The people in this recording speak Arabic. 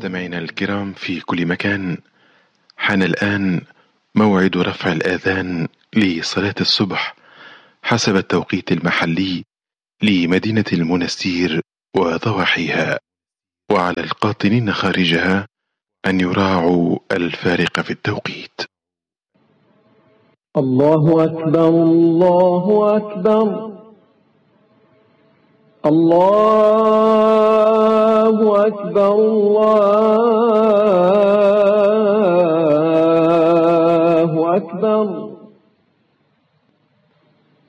مستمعينا الكرام في كل مكان، حان الآن موعد رفع الآذان لصلاة الصبح حسب التوقيت المحلي لمدينة المنستير وضواحيها، وعلى القاطنين خارجها أن يراعوا الفارق في التوقيت. الله أكبر الله أكبر الله أكبر الله